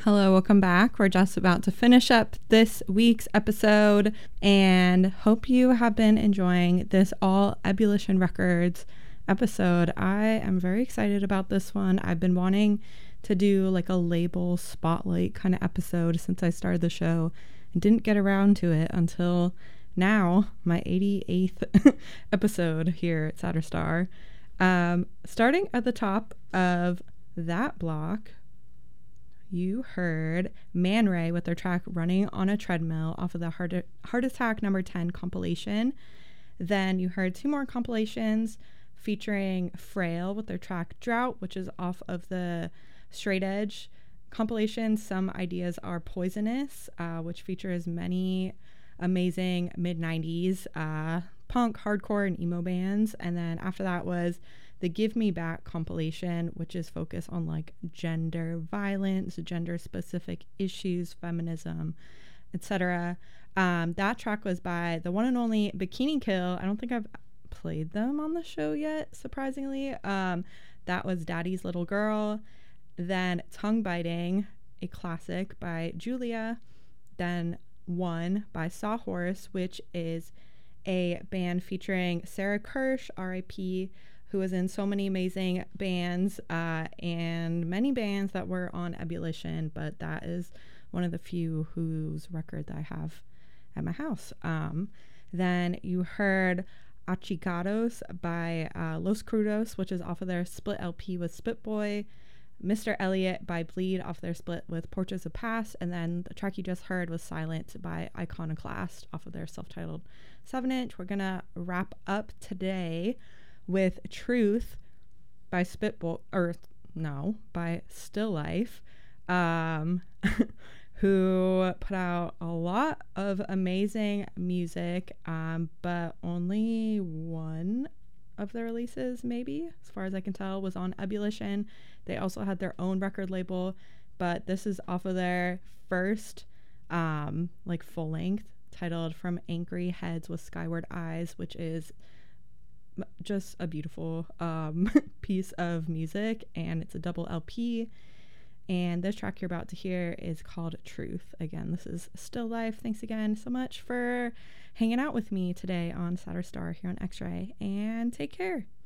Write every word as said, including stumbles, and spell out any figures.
Hello, welcome back. We're just about to finish up this week's episode and hope you have been enjoying this all Ebullition Records episode. I am very excited about this one. I've been wanting to do like a label spotlight kind of episode since I started the show and didn't get around to it until now, my eighty-eighth episode here at Saturn Star. Um, starting at the top of that block, you heard Man Ray with their track Running on a Treadmill off of the Heart, Heart Attack number ten compilation. Then you heard two more compilations featuring Frail with their track Drought, which is off of the Straight Edge compilation. Some Ideas Are Poisonous, uh, which features many amazing mid nineties uh, punk, hardcore, and emo bands. And then after that was the Give Me Back compilation, which is focused on like gender violence, gender specific issues, feminism, et cetera. Um, that track was by the one and only Bikini Kill. I don't think I've played them on the show yet, surprisingly. Um, that was Daddy's Little Girl. Then Tongue Biting, a classic by Julia. Then One by Sawhorse, which is a band featuring Sarah Kirsch, R I P, who was in so many amazing bands uh, and many bands that were on Ebullition, but that is one of the few whose record that I have at my house. Um, then you heard Achicados by uh, Los Crudos, which is off of their split L P with Spit Boy. Mister Elliott by Bleed off their split with Portraits of Past. And then the track you just heard was Silent by Iconoclast off of their self-titled seven inch. We're going to wrap up today with Truth by Spitball, or no, by Still Life, um, who put out a lot of amazing music, um, but only one of the releases, maybe, as far as I can tell, was on Ebullition. They also had their own record label, but this is off of their first, um, like full length, titled From Angry Heads with Skyward Eyes, which is just a beautiful um, piece of music, and it's a double L P. And this track you're about to hear is called Truth. Again, this is Still Life. Thanks again so much for hanging out with me today on Saturn Star here on X-Ray, and take care.